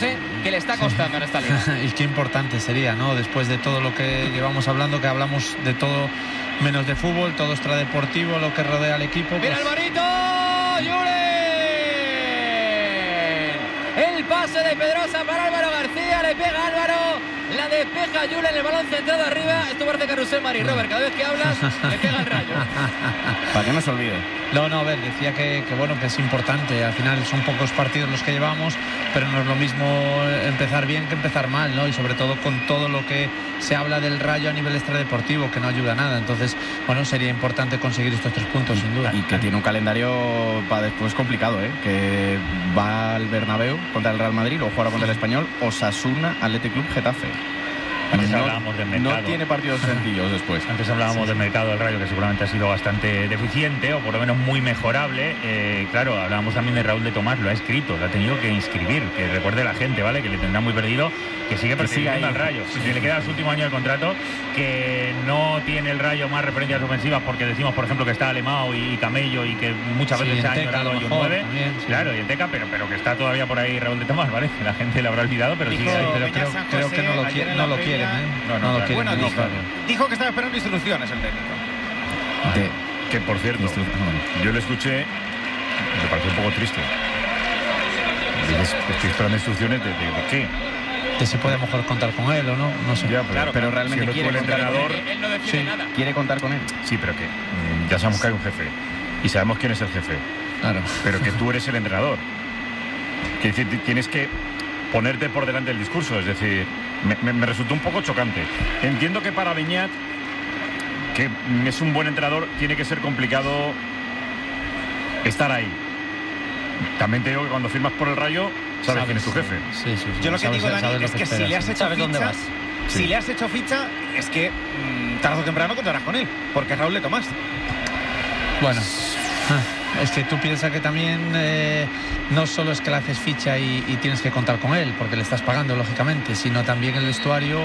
José, que le está costando en esta liga. Y qué importante sería, ¿no? Después de todo lo que llevamos hablando, que hablamos de todo menos de fútbol, todo extradeportivo, lo que rodea al equipo. ¡Mira pues... Alvarito! ¡Julen! El pase de Pedrosa para Álvaro García, le pega Álvaro, la despeja Julen, el balón centrado arriba. Esto parece carrusel Mari Robert, cada vez que hablas le pega el rayo. Para que no se olvide. No, a ver, decía que bueno, que es importante. Al final son pocos partidos los que llevamos, pero no es lo mismo empezar bien que empezar mal, ¿no? Y sobre todo con todo lo que se habla del Rayo a nivel extradeportivo, que no ayuda a nada. Entonces, bueno, sería importante conseguir estos 3 puntos, sin duda. Y que tiene un calendario para después complicado, ¿eh? Que va al Bernabéu contra el Real Madrid, luego jugará contra el Español, Osasuna, Athletic Club, Getafe. Antes hablábamos del mercado. No tiene partidos sencillos después. Antes hablábamos del mercado del Rayo, que seguramente ha sido bastante deficiente o por lo menos muy mejorable. Claro, hablábamos también de Raúl de Tomás, lo ha escrito, lo ha tenido que inscribir. Que recuerde la gente, ¿vale? Que le tendrá muy perdido, que sigue persiguiendo al Rayo. Que le queda su último año de contrato, que no tiene el Rayo más referencias ofensivas porque decimos, por ejemplo, que está Alemão y Camello y que muchas veces se ha añorado y un 9. También, sí. Claro, y el Teca, pero que está todavía por ahí Raúl de Tomás, ¿vale? Que la gente le habrá olvidado, pero sigue ahí. Pero creo que no lo quieren, ¿eh? No lo quieren. Bueno, dijo que estaba esperando instrucciones el técnico. Que por cierto, yo le escuché, me pareció un poco triste. Estoy esperando instrucciones de qué. Que se puede mejor contar con él o no, no sé. Ya, pero realmente quiere el contar con entrenador. Él no decide nada. Quiere contar con él. Sí, pero que ya sabemos que hay un jefe y sabemos quién es el jefe. Claro. Pero que tú eres el entrenador. Que decir, tienes que ponerte por delante del discurso, es decir, me resultó un poco chocante. Entiendo que para Beñat, que es un buen entrenador, tiene que ser complicado estar ahí. También te digo que cuando firmas por el Rayo, sabes quién es tu jefe. Sí. Yo lo que digo, Dani, es que si le has hecho ficha, si le has hecho ficha, es que tarde o temprano contarás con él, porque es Raúl de Tomás. Bueno, es que tú piensas que también no solo es que le haces ficha y tienes que contar con él, porque le estás pagando, lógicamente, sino también el vestuario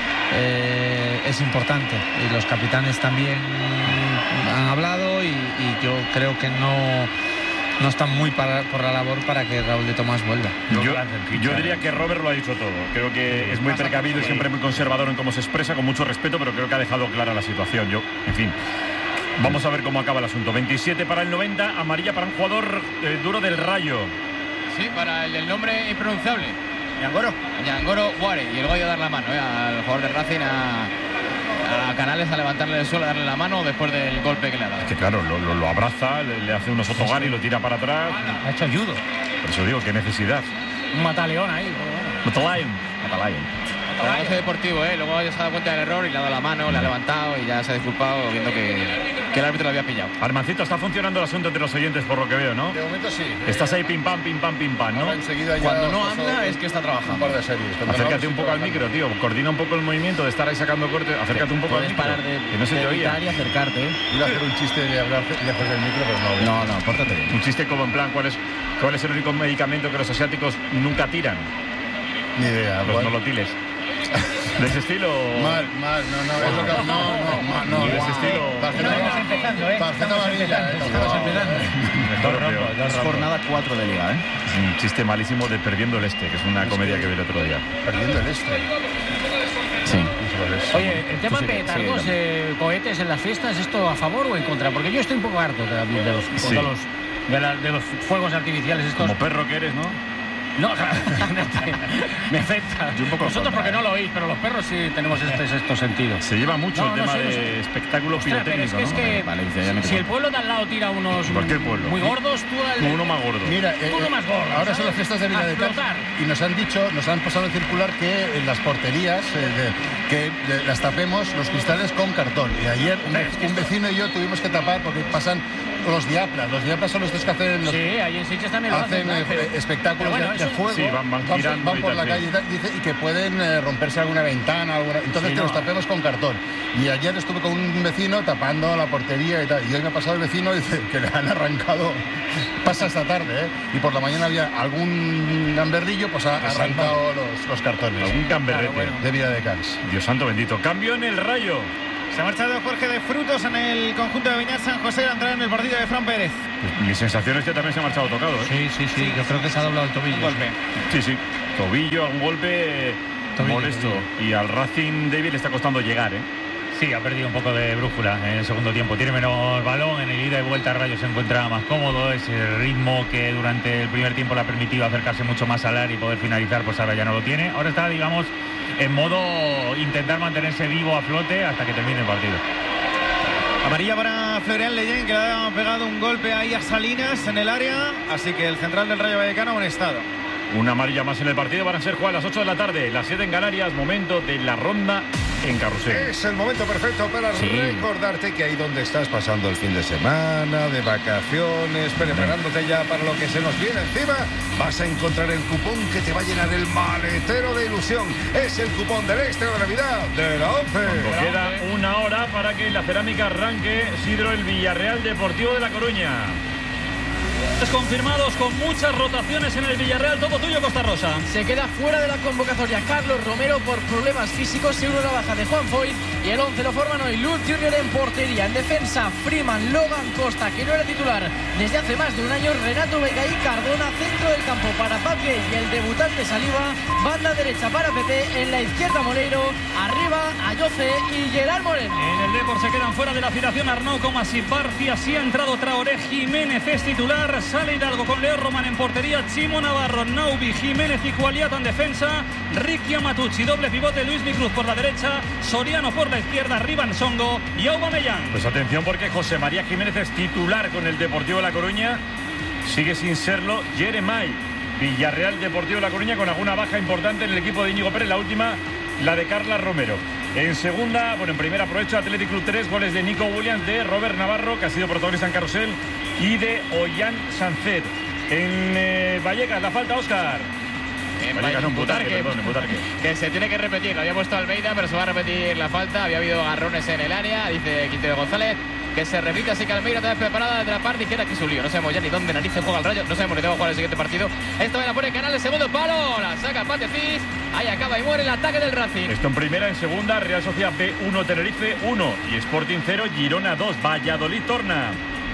es importante. Y los capitanes también han hablado y yo creo que no están muy por la labor para que Raúl de Tomás vuelva. Yo diría que Robert lo ha dicho todo. Creo que es muy precavido y siempre muy conservador en cómo se expresa, con mucho respeto, pero creo que ha dejado clara la situación. En fin, vamos a ver cómo acaba el asunto. 27 para el 90, amarilla para un jugador duro del Rayo. Sí, para el del nombre impronunciable. Ñangoro Guare. Y luego ha ido a dar la mano al jugador de Racing, a Canales, a levantarle del suelo, a darle la mano después del golpe que le ha dado. Es que claro, lo abraza, le hace unos otogar y lo tira para atrás. Ha hecho judo. Por eso digo, qué necesidad. Un mataleón ahí. Matalayan. Balance deportivo, luego ya se ha dado cuenta del error y le ha dado la mano, le ha levantado y ya se ha disculpado viendo que el árbitro lo había pillado. Armancito, está funcionando el asunto entre los oyentes por lo que veo, ¿no? De momento sí. Estás ahí pim pam, ¿no? Cuando no anda es que está trabajando. Un par de series. Acércate un poco al micro, tío. Coordina un poco el movimiento de estar ahí sacando corte. Acércate un poco al micro. Que no se te oía. Y acercarte. Iba a hacer un chiste de hablar lejos del micro, pero no. No, pórtate bien. Un chiste como en plan, ¿cuál es el único medicamento que los asiáticos nunca tiran? Ni idea. Los nolotiles. ¿De ese estilo? Mal, no, es lo que... No. ¿De ese estilo? Tarjeta empezando, tarjeta amarilla. Es jornada 4 de Liga, Es un chiste malísimo de Perdiendo el Este, que es una comedia que vi el otro día. Perdiendo el Este. Sí. Oye, el tema petardos, cohetes en las fiestas, ¿esto a favor o en contra? Porque yo estoy un poco harto de los fuegos artificiales estos. Como perro que eres, ¿no? No, realmente me afecta. Vosotros porque no lo oís, pero los perros sí tenemos este sexto sentido. Se lleva mucho el tema de espectáculo pirotécnico, pero es que si el pueblo de al lado tira unos muy gordos, tú uno más gordo. Mira, uno más gordo. Ahora ¿sabes? son las fiestas de Villa de Cans y nos han pasado a circular que en las porterías que las tapemos los cristales con cartón. Y ayer un vecino y yo tuvimos que tapar porque pasan los diaplas. Los diaplas son estos que hacen sí, ahí en Sitges también lo hacen espectáculos de fuego. Sí, van girando van por la calle y que pueden romperse alguna ventana, entonces que los tapemos con cartón. Y ayer estuve con un vecino tapando la portería y tal, y hoy me ha pasado el vecino y dice que le han arrancado, pasa esta tarde, y por la mañana había algún gamberrillo, pues ha arrancado los cartones. Algún gamberrete de Villa de Cans. Dios santo bendito. Cambio en el Rayo. Se ha marchado Jorge de Frutos en el conjunto de Beñat San José a entrar en el partido de Fran Pérez. Pues mi sensación es que también se ha marchado tocado, Sí, yo creo que se ha doblado el tobillo. Un golpe. Sí. Tobillo, algún golpe molesto. Y al Racing David le está costando llegar, ¿eh? Sí, ha perdido un poco de brújula en el segundo tiempo. Tiene menos balón, en el ida y vuelta Rayo se encuentra más cómodo. Ese ritmo que durante el primer tiempo le ha permitido acercarse mucho más al área y poder finalizar, pues ahora ya no lo tiene. Ahora está, digamos, en modo intentar mantenerse vivo a flote hasta que termine el partido. Amarilla para Florian Leyen, que le ha pegado un golpe ahí a Salinas en el área. Así que el central del Rayo Vallecano en estado. Una amarilla más en el partido. Van a ser jugadas a las 8 de la tarde, las 7 en Canarias. Momento de la ronda en Carrusel. Es el momento perfecto para recordarte que ahí donde estás pasando el fin de semana, de vacaciones, preparándote ya para lo que se nos viene encima, vas a encontrar el cupón que te va a llenar el maletero de ilusión. Es el cupón del extra de Navidad de la 11. Cuando queda una hora para que la cerámica arranque, Sidro, el Villarreal Deportivo de La Coruña. Confirmados con muchas rotaciones en el Villarreal. Todo tuyo, Costa Rosa. Se queda fuera de la convocatoria Carlos Romero por problemas físicos, seguro la baja de Juan Foyt, y el 11 lo forman hoy Luz Junior en portería. En defensa, Freeman, Logan Costa, que no era titular desde hace más de un año, Renato Vega y Cardona. Centro del campo para Pape y el debutante Saliba. Banda derecha para Pepe, en la izquierda Moreiro, arriba Ayoce y Gerard Moreno. En el Depor se quedan fuera de la citación Arnau, Comas y Barcia. Sí ha entrado Traoré, Jiménez es titular. Sale Hidalgo con Leo Román en portería, Chimo Navarro, Naubi, Jiménez y Cualiata en defensa, Ricky Amatucci, doble pivote, Luis Micruz por la derecha, Soriano por la izquierda, Rivan Songo y Aubameyang. Pues atención, porque José María Jiménez es titular con el Deportivo de La Coruña, sigue sin serlo Jeremai. Villarreal Deportivo de La Coruña con alguna baja importante en el equipo de Íñigo Pérez, la última, la de Carla Romero. En segunda, en primera aprovecho Athletic Club 3, goles de Nico Williams, de Robert Navarro, que ha sido protagonista en Carrusel, y de Ollán Sancet. En Vallecas, la falta, Óscar. En Butarque, que se tiene que repetir. Lo había puesto Almeida, pero se va a repetir la falta. Había habido agarrones en el área, dice Quintero González, que se repite, así que Almeida está preparada desde la parte izquierda. Que es un lío, no sabemos ya ni dónde narices juega el Rayo, no sabemos ni dónde jugar el siguiente partido. Esta vez la pone Canal, el segundo palo, la saca Patefis, ahí acaba y muere el ataque del Racing. Esto en primera, en segunda, Real Sociedad B1, Tenerife 1 y Sporting 0, Girona 2, Valladolid torna.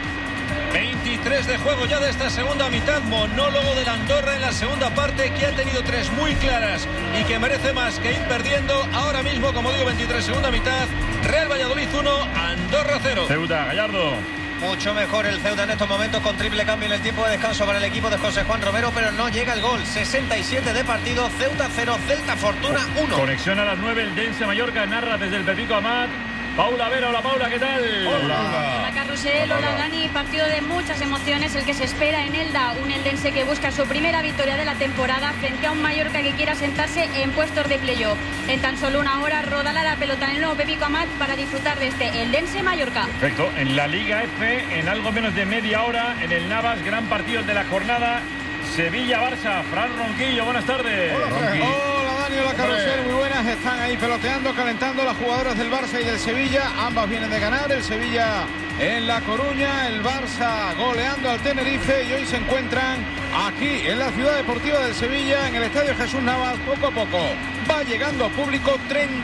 23 de juego ya de esta segunda mitad. Monólogo del Andorra en la segunda parte, que ha tenido tres muy claras y que merece más que ir perdiendo. Ahora mismo, como digo, 23 segunda mitad, Real Valladolid 1, Andorra 0. Ceuta, Gallardo. Mucho mejor el Ceuta en estos momentos, con triple cambio en el tiempo de descanso para el equipo de José Juan Romero, pero no llega el gol. 67 de partido, Ceuta 0, Celta Fortuna 1. Conexión a las 9, el Dense Mallorca narra desde el Pepico Amat. Paula Vera, hola Paula, ¿qué tal? Hola Carrusel, hola Dani, partido de muchas emociones el que se espera en Elda, un eldense que busca su primera victoria de la temporada frente a un Mallorca que quiera sentarse en puestos de playoff. En tan solo una hora rodará la pelota en el nuevo Pepico Amat para disfrutar de este eldense Mallorca. Perfecto, en la Liga F, en algo menos de media hora, en el Navas, gran partido de la jornada, Sevilla-Barça. Fran Ronquillo, buenas tardes. Hola Dani, hola Carrusel, muy buenas. Están ahí peloteando, calentando las jugadoras del Barça y del Sevilla. Ambas vienen de ganar, el Sevilla en La Coruña, el Barça goleando al Tenerife, y hoy se encuentran aquí en la ciudad deportiva del Sevilla, en el Estadio Jesús Navas. Poco a poco va llegando público,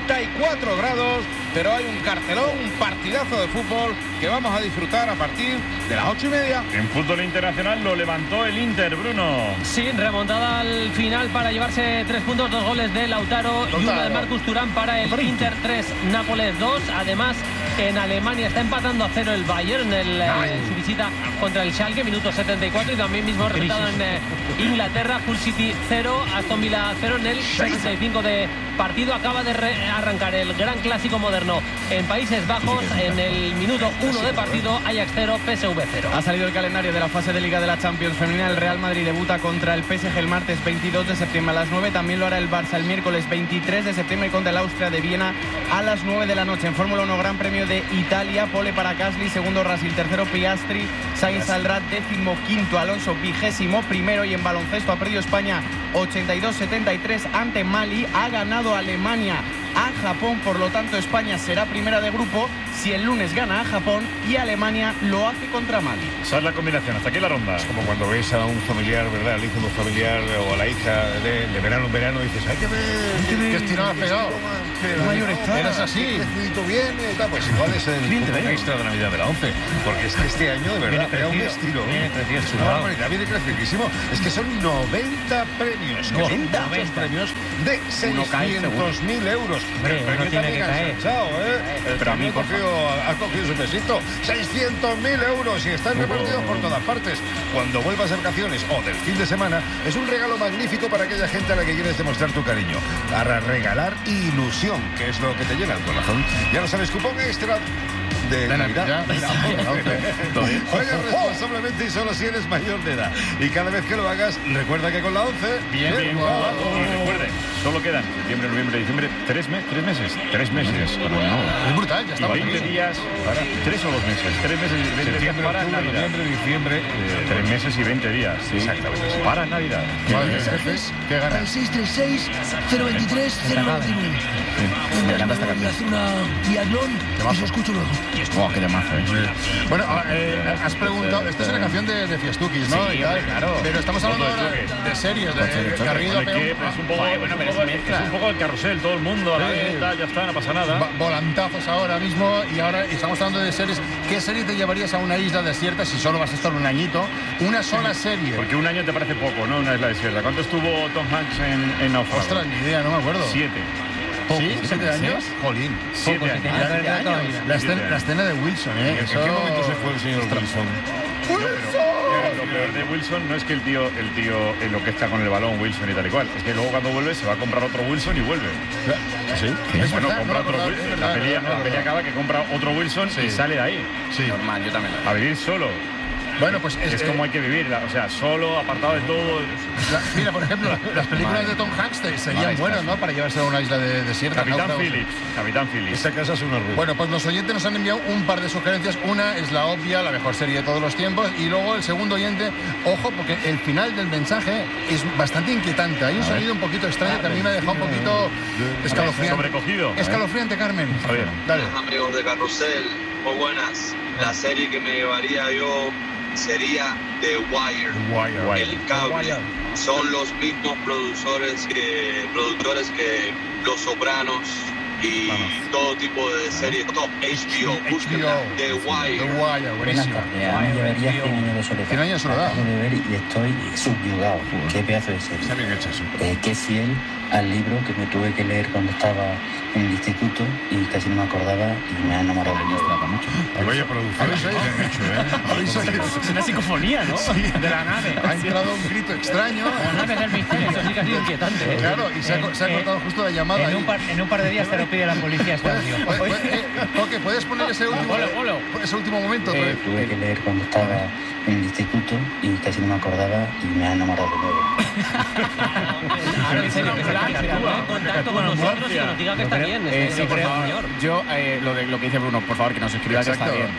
34 grados, pero hay un cartelón, un partidazo de fútbol que vamos a disfrutar a partir de las 8:30. En fútbol internacional lo levantó el Inter, Bruno. Sí, remontada al final para llevarse 3 puntos, 2 goles de Lautaro y una de Marcus Thuram para el Inter 3, Nápoles 2. Además, en Alemania está empatando a 0 el Bayern en su visita contra el Schalke, minuto 74, y también mismo resultado en Inglaterra, Hull City 0, Aston Villa 0 en el 65 de partido. Acaba de arrancar el gran clásico moderno en Países Bajos, en el minuto 1 de partido, Ajax 0, PSV 0. Ha salido el calendario de la fase de Liga de la Champions femenina. El Real Madrid debuta contra el PSG el martes 22 de septiembre a las 9. También lo hará el Barça el miércoles 23 de septiembre contra el Austria de Viena a las 9 de la noche. En Fórmula 1, Gran Premio de Italia, pole para Gasly, segundo Russell, tercero Piastri, Sainz saldrá 15º, Alonso 21º. Y en baloncesto ha perdido España 82-73 ante Mali, ha ganado Alemania a Japón, por lo tanto España será primera de grupo, si el lunes gana a Japón y Alemania lo hace contra Mali. Esa es la combinación. Hasta aquí la ronda. Es como cuando ves a un familiar, ¿verdad? Al hijo de un familiar o a la hija de verano en verano y dices, hay que ver ¿Qué estirado has pegado? qué mayor está. Eres así. Crecidito viene y tal. Pues igual es el cupón extra de Navidad de la 11. Porque es que este año, de verdad, pega un estilo. Es una barbaridad, viene crecidísimo. Es que son 90 premios. 90 premios de 600.000 euros. Hombre, uno tiene que caer. Pero a mí ha cogido su pesito. 600.000 euros y están repartidos por todas partes. Cuando vuelvas de vacaciones o del fin de semana, es un regalo magnífico para aquella gente a la que quieres demostrar tu cariño. Para regalar ilusión, que es lo que te llena el corazón. Ya lo sabes, cupón extra de Navidad. Juega responsablemente y solo si eres mayor de edad. Y cada vez que lo hagas, recuerda que con la 11... Bien jugado. Y recuerden, solo quedan septiembre, noviembre, diciembre, 3 meses. 3 meses. Bueno, es brutal, ya estamos 20 días, 3 o 2 meses. 3 meses y 20 días para Navidad. Noviembre, diciembre... 3 meses y 20 días. Sí. Exactamente. Sí. Para Navidad. ¿Qué ganas? 636 023 099. Me encanta esta canción. Hace una biatlón y se escucho luego. Qué temazo, Bueno, has preguntado, esta es una canción de Fiestukis, ¿no? Sí, claro. Pero estamos hablando ahora de series, de Garrido. Es un poco el carrusel, todo el mundo a la vez, ya está, no pasa nada. Volantazos ahora mismo y ahora estamos hablando de series. ¿Qué serie te llevarías a una isla desierta si solo vas a estar un añito? Una sola serie. Porque un año te parece poco, ¿no? Una isla desierta. ¿Cuánto estuvo Tom Hanks en Náufrago? Ostras, ni idea, no me acuerdo. 7. ¿Sí? ¿7 años? Jolín. 7 años. La escena de Wilson, ¿eh? ¿En qué momento se fue el señor Wilson? Lo peor de Wilson no es que el tío enloquezca con el balón Wilson y tal y cual. Es que luego cuando vuelve se va a comprar otro Wilson y vuelve. ¿Sí? Bueno, compra otro Wilson. La pelea acaba que compra otro Wilson y sale de ahí. Sí. Normal, yo también. A vivir solo. Bueno, pues es como hay que vivir, o sea, solo, apartado de todo. Mira, por ejemplo, las películas de Tom Hanks serían buenas, ¿no? Para llevarse a una isla desierta. Capitán Phillips. Esa casa es una ruina. Bueno, pues los oyentes nos han enviado un par de sugerencias. Una es la obvia, la mejor serie de todos los tiempos. Y luego el segundo oyente, ojo, porque el final del mensaje es bastante inquietante. Hay un sonido un poquito extraño que a mí me ha dejado un poquito escalofriante. Sobrecogido. Escalofriante, Carmen. Dale. Amigos de Carrusel, muy buenas. La serie que me llevaría yo sería The Wire. El Cable. Son los mismos productores que Los Sopranos y todo tipo de series top. HBO. The Wire. Buenísimo. Me llevaría 100 años de soledad. 100 años de soledad. Acabo de ver y estoy subyugado. Qué pedazo de serie. Está bien hecho eso. Qué fiel al libro que me tuve que leer cuando estaba en el instituto y casi no me acordaba y me ha enamorado de nuestra mucho. Vaya producciones que han hecho, Es una psicofonía, ¿no? Sí. De la nave. Ha entrado un grito extraño. La nave del misterio, eso sí que ha sido inquietante. Claro, y se ha cortado justo la llamada. En un par de días te lo pide la policía este audio. Coque, ¿puedes poner ese último momento? Tuve que leer cuando estaba en el instituto y casi no me acordaba y me ha enamorado de nuevo. Ahora en serio, que se ponga en contacto con nosotros y que nos diga que está bien. Sí, por favor. Yo, lo que dice Bruno, por favor, que nos escriba que está bien.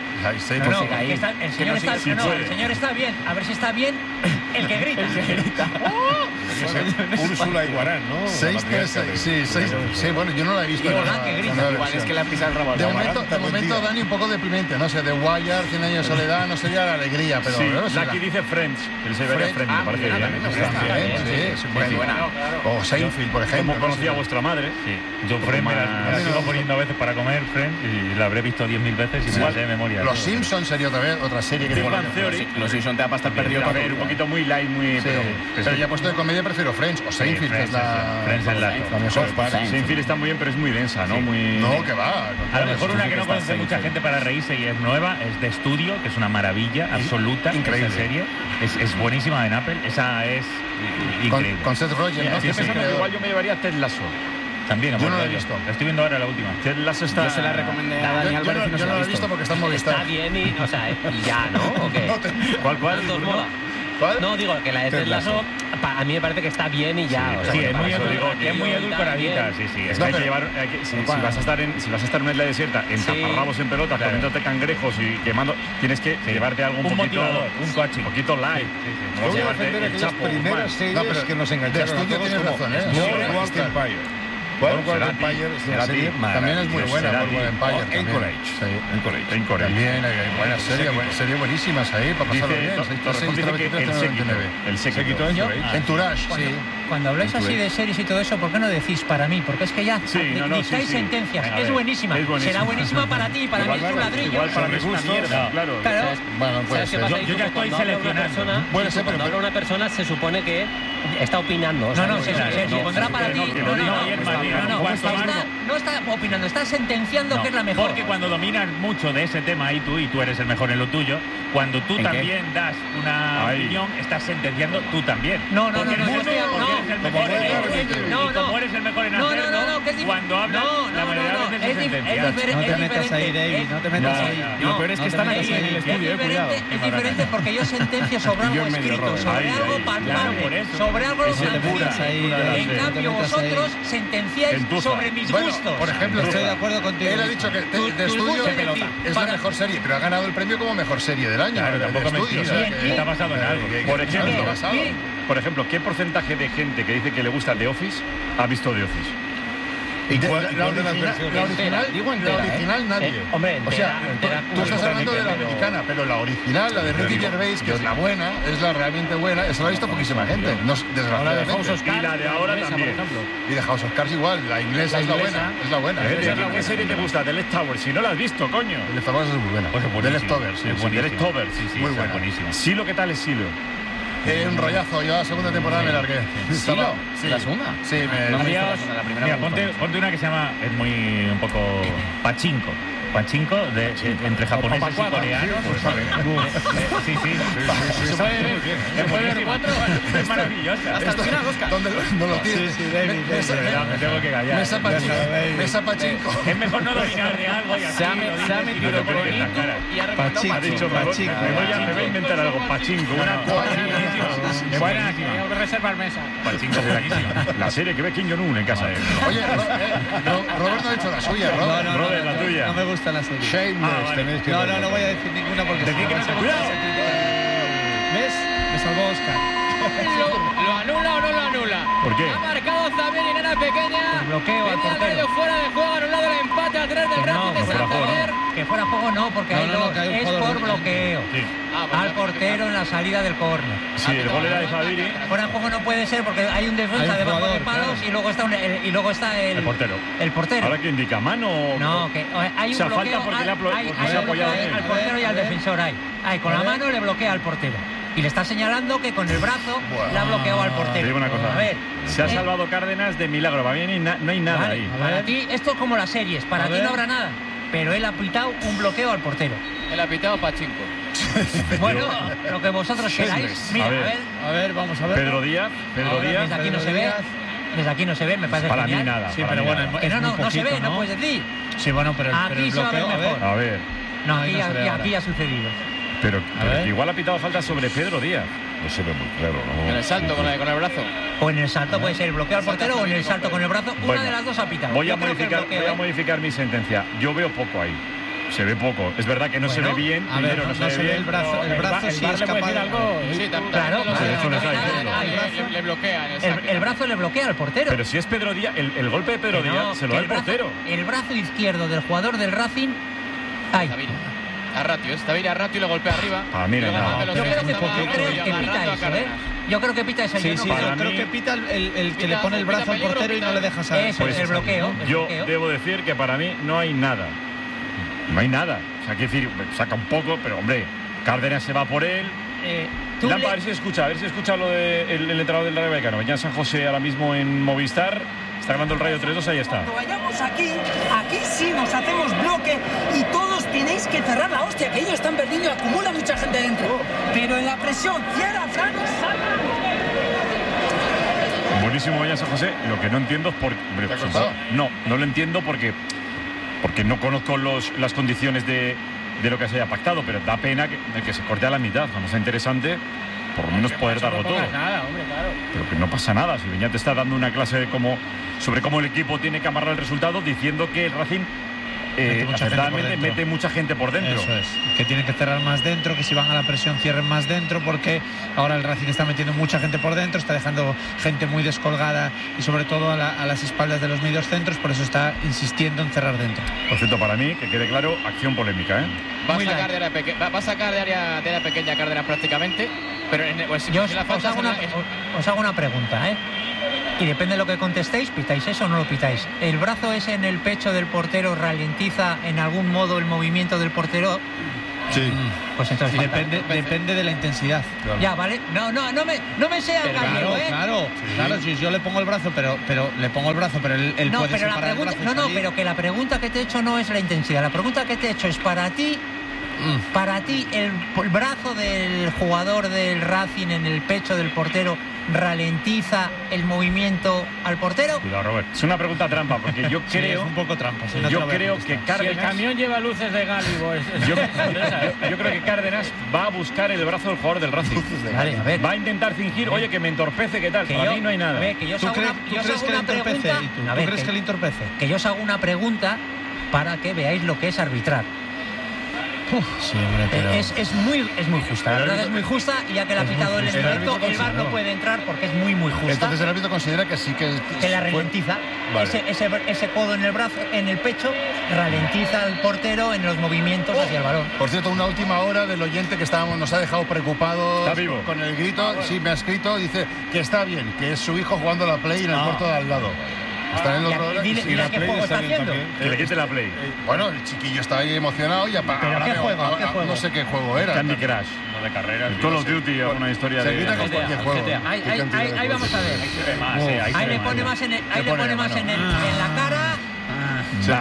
El señor está bien. A ver si está bien el que grita. Úrsula Iguarán, ¿no? 636. Sí, bueno, yo no la he visto. Igual es que le ha pisado el rabo. De momento, Dani, un poco deprimente, ¿no? O sea, The Wire, 100 años de soledad, no sería la alegría, pero... Sí, Lucky dice Friends, que él se vería Friends, me parece bien. Sí, muy buena. O Seinfeld, por ejemplo. ¿Cómo conocía a vuestra madre? Sí. Yo Friends me la sigo poniendo a veces para comer, Friends, y la habré visto 10.000 veces y me la sé de memoria. Los Simpsons sería otra serie que... Big Bang Theory. Los Simpsons te va a estar perdido. A ver, un poquito muy light, muy... Pero ya puesto de comedia prefiero Friends o Seinfeld, que es la... Friends es la... Seinfeld está muy bien, pero es muy densa, ¿no? No, que va. A lo mejor una que no conoce mucha gente para reírse y es nueva, es de Estudio, que es una maravilla absoluta. Increíble. Esa serie. Es buenísima en Apple. Esa es increíble. Con Seth Rogen, ¿no? Estoy pensando que igual yo me llevaría Ted Lasso. También, yo no la he visto. La estoy viendo ahora la última. Ted Lasso está... Yo se la recomendé a Dani Álvarez y no yo no la he visto porque está en Movistar. Está bien y ya, ¿no? ¿O qué? ¿Cuál? ¿Cuál? No, digo que la de Ted Lasso a mí me parece que está bien y ya. Sí, es muy edulcoradita. Sí. Es que hay que llevar... Si vas a estar en una isla desierta, en taparrabos en pelotas, comiéndote cangrejos y quemando, tienes que llevarte algo un poquito... Un coche. Un poquito light. Yo voy a defender aquellas primeras series que nos engancharon a todos como Walking Empire. Boardwalk Empire es una serie también es muy buena. Boardwalk Empire. Encourage. También hay buenas series buenísimas ahí para pasarlo bien. El séquito. Entourage, sí. Cuando habláis así de series y todo eso, ¿por qué no decís para mí? Porque es que ya dictáis sentencias. Es buenísima. Será buenísima para ti, para mí es un ladrillo. Igual para mí es una mierda. Claro. Bueno, puede ser. Yo ya estoy seleccionando. Cuando habla una persona se supone que está opinando. No, se supondrá para ti. No está opinando, está sentenciando que es la mejor. Porque cuando dominas mucho de ese tema y tú eres el mejor en lo tuyo, cuando tú también das una opinión, estás sentenciando tú también. No, como eres el mejor en hacerlo, cuando hablas, la mayoría de veces es sentenciar. No te metas ahí, David, no te metas ahí. Lo peor es que están aquí en el estudio, cuidado. Es diferente porque yo sentencio sobre algo escrito, sobre algo palpable, sobre algo tangible. En cambio, vosotros sentenciáis sobre mis gustos. Por ejemplo, estoy de acuerdo contigo. Él ha dicho que de estudio es la mejor serie, pero ha ganado el premio como mejor serie del año. Claro, tampoco mentira. Está basado en algo. Por ejemplo, ¿qué porcentaje de gente que dice que le gusta The Office ha visto The Office? La original nadie. Hombre, o sea, tú estás hablando de la americana, pero la original, la de Ricky Gervais, que es la buena, es la realmente buena, esa la ha visto poquísima gente, desgraciadamente. Y la de ahora también. Y de House of Cards igual, la inglesa es la buena. ¿Qué serie te gusta? The Leftovers, si no la has visto, coño. The Leftovers es muy buena. The Leftovers, sí. The Leftovers, sí, muy buena. Buenísima. Silo, ¿qué tal es Silo? Un rollazo, yo la segunda temporada me largué. ¿Silo? ¿La segunda? Sí, Mira, ponte una que se llama, es muy un poco pachinko, entre japoneses y coreanos. Sí. Es maravillosa. Hasta el final, Oscar. ¿Dónde lo tienes? Sí, David. Me tengo que callar. Mesa pachinko. Es mejor no dominar de algo y así se ha metido bonito y ha recomendado Ha dicho, me voy a inventar algo. Pachinko. Buena. Tengo que reservar mesa. Pachinko es buenísima. La serie que ve Kim Jong-un en casa de él. Oye, Robert no ha dicho la suya, Robert, la tuya. No me gusta la serie. Shameless. No voy a decir ninguna porque... ¡Cuidado! ¿Ves? Me salvó Oscar. ¿Lo anula o no lo anula? ¿Por qué? Ha marcado Xavier en área pequeña. El bloqueo al portero. Medio fuera de juego, anulado el empate a 3 del Racing de Santander. Que fuera juego no, porque es por bloqueo. Al portero en la salida del córner. Sí, el gol era de Xavier. Fuera de juego no puede ser porque hay un defensa debajo de palos y luego está el portero. El portero. ¿Ahora que indica mano o...? No, que hay un bloqueo. Hay apoyado al portero y al defensor. Con la mano le bloquea al portero. Y le está señalando que con el brazo le ha bloqueado al portero. Te digo una cosa. A ver, se ha salvado Cárdenas de milagro. Para mí no hay nada ahí. Para ti, esto es como las series. Para ti no habrá nada. Pero él ha pitado un bloqueo al portero. Él ha pitado pachinko. Bueno, lo que vosotros queráis. Mira, a ver, vamos a ver. Pedro Díaz. Desde aquí no se ve. Desde aquí no se ve, me parece para genial. Mí nada. Sí, pero bueno, que no se ve, no puedes decir. Sí, bueno, pero aquí el bloqueo, a ver. No, aquí ha sucedido. Pero igual ha pitado falta sobre Pedro Díaz. No se ve muy claro, ¿no? En el salto con el brazo. O en el salto puede ser el bloqueo al portero o en el salto con el brazo. Una de las dos ha pitado. Voy a modificar mi sentencia. Yo veo poco ahí. Se ve poco. Es verdad que no se ve bien. Primero no se ve el brazo. El brazo sí es capaz de algo. Sí, claro. Le bloquea. El brazo le bloquea al portero. Pero si es Pedro Díaz, el golpe de Pedro Díaz se lo da el portero. El brazo izquierdo del jugador del Racing. Está Arratio y lo golpea arriba. Yo creo que pita eso, Yo creo que pita eso. Sí, yo creo que pita el que le pone el brazo al portero y no le deja salir. Eso es el bloqueo. Yo debo decir que para mí no hay nada. No hay nada. O sea, quiero decir, saca un poco, pero hombre, Cárdenas se va por él. Lampa, a ver si escucha lo del entrenador del Rayo Vallecano. Venía San José ahora mismo en Movistar. Está ganando el Rayo 3-2, ahí está. Cuando vayamos aquí sí nos hacemos bloque y todos tenéis que cerrar la hostia, que ellos están perdiendo y acumula mucha gente dentro. Pero en la presión, cierra, Fran, Buenísimo Venía San José. Lo que no entiendo es por... No lo entiendo porque no conozco las condiciones de lo que se haya pactado, pero da pena que se corte a la mitad. Cuando sea interesante, por lo menos poder darlo todo. Nada, hombre, claro. Pero que no pasa nada. Si Beñat te está dando una clase sobre cómo el equipo tiene que amarrar el resultado, diciendo que el Racing acertadamente mete mucha gente por dentro. Eso es, que tienen que cerrar más dentro, que si van a la presión cierren más dentro, porque ahora el Racing está metiendo mucha gente por dentro, está dejando gente muy descolgada y sobre todo a las espaldas de los medios centros, por eso está insistiendo en cerrar dentro. Por cierto, para mí, que quede claro, acción polémica, ¿eh? Va a sacar de área pequeña Cárdenas prácticamente, pero yo os hago una pregunta, ¿eh? Y depende de lo que contestéis, ¿pitáis eso o no lo pitáis? ¿El brazo ese en el pecho del portero ralentiza en algún modo el movimiento del portero? Sí. Pues entonces depende de la intensidad. Claro. Ya, vale. No me sea el gallego, ¿eh? Claro, si yo le pongo el brazo, pero le pongo el brazo, pero él no, puede pero separar el brazo. No, pero que la pregunta que te he hecho no es la intensidad. La pregunta que te he hecho es para ti. Para ti, el brazo del jugador del Racing en el pecho del portero ralentiza el movimiento al portero. Cuidado, Robert. Es una pregunta trampa, porque yo creo. Es un poco trampa. Yo creo que Cárdenas. Si el camión lleva luces de Gálibo. Yo creo que Cárdenas va a buscar el brazo del jugador del Racing. Vale, a ver. Va a intentar fingir, oye, que me entorpece, ¿qué tal? Para mí no hay nada. ¿Tú crees que le entorpece? ¿Tú crees que le entorpece? Que yo os hago una pregunta para que veáis lo que es arbitrar. Sí, hombre, pero... es muy justa, la verdad es muy justa, y ya que le ha pitado el experto, el VAR no puede entrar porque es muy justa. Entonces el árbitro considera que sí que la ralentiza. Vale. Ese codo en el brazo, en el pecho, ralentiza al portero en los movimientos hacia el balón. Por cierto, una última hora del oyente que nos ha dejado preocupados con el grito. Sí, me ha escrito, dice que está bien, que es su hijo jugando a la Play en el cuarto de al lado. Está en el otro lado. Dile qué juego está haciendo. Que le quite la Play. Bueno, el chiquillo está ahí emocionado y ¿Pero qué juego? No sé qué juego era. Candy Crush. No de carreras. El Call of Duty, alguna historia de... Se quita con cualquier juego. Ahí vamos a ver. Ahí le pone más en la cara.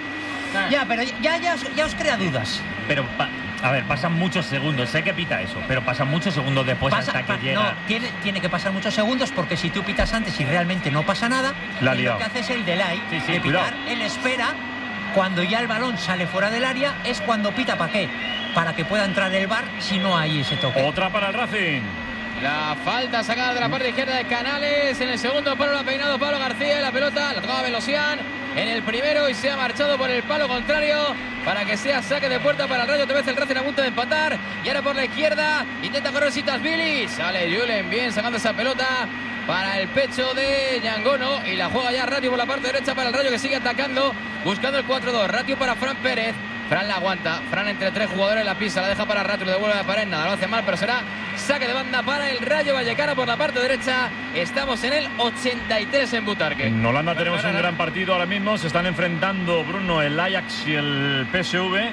Ya, pero ya os crea dudas. Pero... A ver, pasan muchos segundos, sé que pita eso, pero pasan muchos segundos después hasta que llega... No, tiene que pasar muchos segundos, porque si tú pitas antes y realmente no pasa nada, lo que hace es el delay de pitar. Cuidado. Él espera, cuando ya el balón sale fuera del área, es cuando pita. ¿Para qué? Para que pueda entrar el VAR si no hay ese toque. Otra para el Racing. La falta sacada de la parte izquierda de Canales. En el segundo palo lo ha peinado Pablo García. La pelota la tocaba Velosian en el primero y se ha marchado por el palo contrario para que sea saque de puerta para el Rayo. Otra vez el Racing a punto de empatar. Y ahora por la izquierda intenta correr Sitasvili. Sale Julen bien sacando esa pelota para el pecho de Yangono. Y la juega ya Ratio por la parte derecha para el Rayo, que sigue atacando, buscando el 4-2. Ratio para Fran Pérez. Fran la aguanta, Fran entre tres jugadores la pisa, la deja para Ratio, le devuelve a la pared, nada, lo hace mal, pero será saque de banda para el Rayo Vallecano por la parte derecha. Estamos en el 83 en Butarque. En Holanda tenemos un gran partido ahora mismo, se están enfrentando, Bruno, el Ajax y el PSV,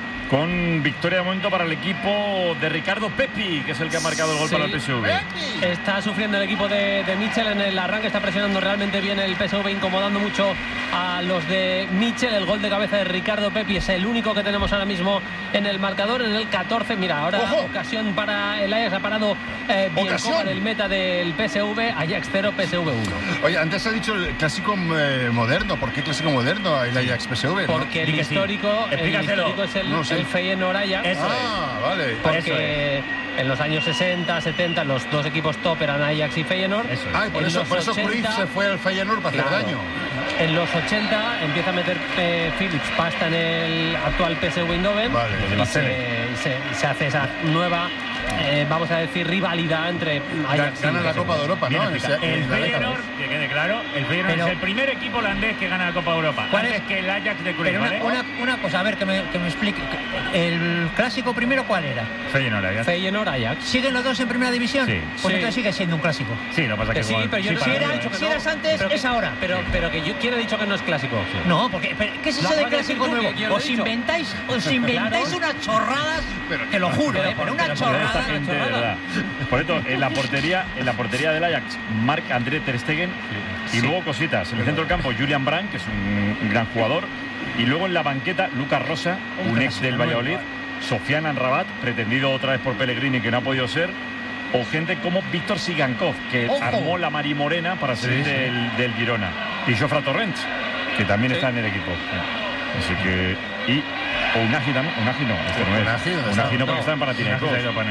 con victoria de momento para el equipo de Ricardo Pepi, que es el que ha marcado el gol para el PSV. Está sufriendo el equipo de Mitchell en el arranque, está presionando realmente bien el PSV, incomodando mucho a los de Mitchell. El gol de cabeza de Ricardo Pepi es el único que tenemos ahora mismo en el marcador, en el 14. Mira, ahora ocasión para el Ajax, ha parado Bielkova, el meta del PSV. Ajax 0, PSV 1. Oye, antes ha dicho el clásico moderno. ¿Por qué clásico moderno el Ajax PSV? Porque el histórico es el Feyenoord Ajax. Vale. Porque en los años 60, 70 los dos equipos top eran Ajax y Feyenoord. Por eso Cruyff se fue al Feyenoord para hacer daño. En los 80 empieza a meter Philips pasta en el actual PSV Eindhoven. Y se hace esa nueva vamos a decir rivalidad entre Ajax gana la Copa de Europa, ¿no? El Feyenoord, que quede claro, el Feyenoord es el primer equipo holandés que gana la Copa de Europa, antes que el Ajax de Cruyff. Pero una cosa, a ver, que me explique. ¿El clásico primero cuál era? Feyenoord Ajax. ¿Siguen los dos en primera división? Sí. Pues entonces sigue siendo un clásico. Sí, lo que pasa es que sí, pero yo si eras antes, es ahora. Pero que ¿quién ha dicho que no es clásico? No, porque ¿qué es eso de clásico nuevo? Os inventáis unas chorradas, te lo juro, pero una chorrada. Por esto, en la portería del Ajax, Marc-André Ter Stegen, y luego cositas. En el centro del campo, Julian Brandt, que es un gran jugador, y luego en la banqueta, Lucas Rosa, un ex del Valladolid, Sofiane Amrabat, pretendido otra vez por Pellegrini, que no ha podido ser, o gente como Víctor Sigankov, que armó la Marimorena para salir del Girona, y Jofre Torrents, que también está en el equipo. Así que... Unagi no, Unagi no, porque está en Panathinaikos.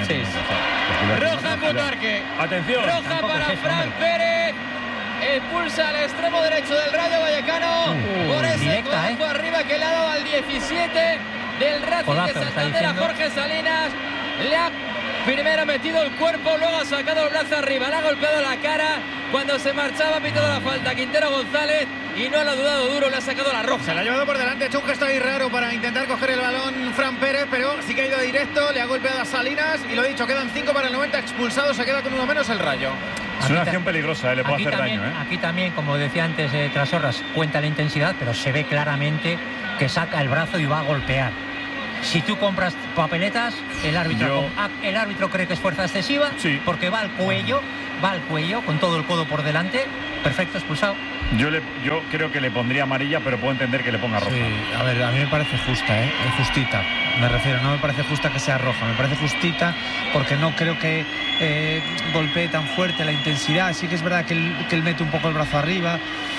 Roja en Butarque. Atención. Roja para Fran Pérez. Expulsa al extremo derecho del Rayo Vallecano por ese directa, Brazo arriba que le ha dado al 17 del Racing de Santander a Jorge Salinas. Le ha primero metido el cuerpo, luego ha sacado el brazo arriba, le ha golpeado la cara. Cuando se marchaba ha pitado la falta Quintero González y no lo ha dudado duro, le ha sacado la roja. Se la ha llevado por delante, ha hecho un gesto ahí raro para intentar coger el balón Fran Pérez, pero sí que ha ido directo, le ha golpeado a Salinas y lo dicho, quedan 5 para el 90, expulsado, se queda con uno menos el Rayo. Es una acción peligrosa, le puede hacer daño. Aquí también, como decía antes Trasorras, cuenta la intensidad, pero se ve claramente que saca el brazo y va a golpear. Si tú compras papeletas, el árbitro cree que es fuerza excesiva, porque va al cuello con todo el codo por delante. Perfecto, expulsado. Yo creo que le pondría amarilla, pero puedo entender que le ponga roja. Sí, a ver, a mí me parece justa, justita. Me refiero, no me parece justa que sea roja, me parece justita porque no creo que golpee tan fuerte la intensidad. Sí que es verdad que él mete un poco el brazo arriba.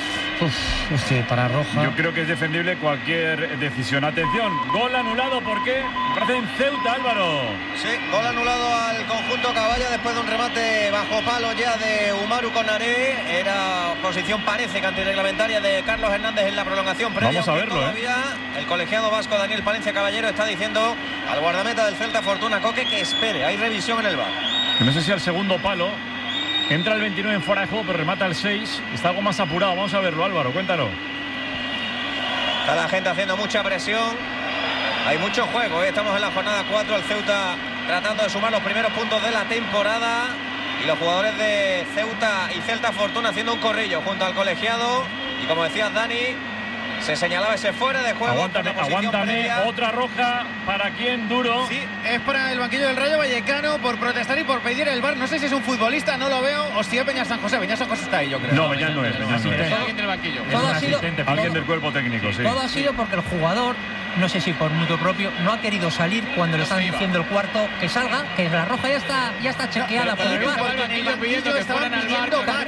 Es que para roja... Yo creo que es defendible cualquier decisión. Atención, gol anulado, ¿por qué? Me parece en Ceuta, Álvaro. Sí, gol anulado al conjunto Caballa después de un remate bajo palo ya de Umaru Konaré. Era posición, parece que antirreglamentaria de Carlos Hernández en la prolongación previa. Vamos a verlo, todavía el colegiado vasco Daniel Palencia Caballero está diciendo al guardameta del Celta, Fortuna Coque, que espere. Hay revisión en el VAR. No sé si al segundo palo entra el 29 en fuera de juego, pero remata el 6. Está algo más apurado. Vamos a verlo, Álvaro, cuéntalo. Está la gente haciendo mucha presión. Hay mucho juego, ¿eh? Estamos en la jornada 4. El Ceuta tratando de sumar los primeros puntos de la temporada. Y los jugadores de Ceuta y Celta Fortuna haciendo un corrillo junto al colegiado. Y como decías, Dani, se señalaba ese fuera de juego. Aguántame. Otra roja. ¿Para quién, Duro? Sí, es para el banquillo del Rayo Vallecano por protestar y por pedir el VAR. No sé si es un futbolista, no lo veo, o si es Peña San José. Peña San José está ahí, yo creo. No, Peña no es. Alguien del banquillo. Alguien del cuerpo técnico, sí. Todo ha sido porque el jugador, no sé si por mutuo propio, no ha querido salir cuando le están diciendo el cuarto que salga, que la roja ya está chequeada por el VAR. Estaban pidiendo VAR,